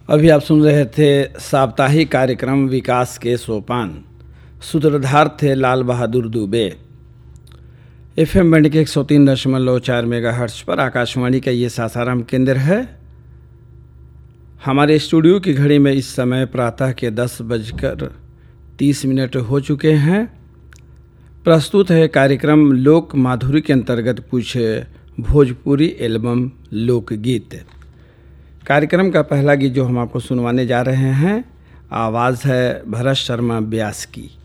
अभी आप सुन रहे थे साप्ताहिक कार्यक्रम विकास के सोपान। सूत्रधार थे लाल बहादुर दुबे। FM बैंड के 103.4 मेगाहर्ट्ज पर आकाशवाणी का ये सासाराम केंद्र है। हमारे स्टूडियो की घड़ी में इस समय प्रातः के 10:30 हो चुके हैं। प्रस्तुत है कार्यक्रम लोक माधुरी के अंतर्गत कुछ भोजपुरी एल्बम लोकगीत। कार्यक्रम का पहला गीत जो हम आपको सुनवाने जा रहे हैं, आवाज़ है भरत शर्मा व्यास की।